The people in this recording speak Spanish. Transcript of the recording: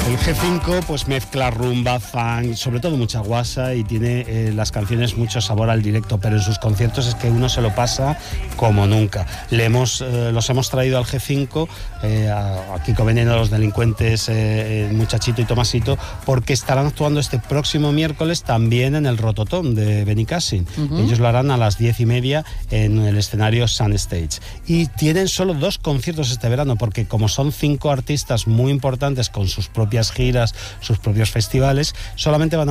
El G5 pues mezcla rumba, funk, sobre todo mucha guasa y tiene las canciones mucho sabor al directo, pero en sus conciertos es que uno se lo pasa como nunca. Los hemos traído al G5, a Kiko Veneno, Los Delincuentes, Muchachito y Tomasito, porque estarán actuando este próximo miércoles también en el Rototom de Benicàssim. Ellos lo harán a las 10:30 en el escenario Sun Stage. Y tienen solo 2 conciertos este verano, porque como son 5 artistas muy importantes con sus propias giras, sus propios festivales, solamente van a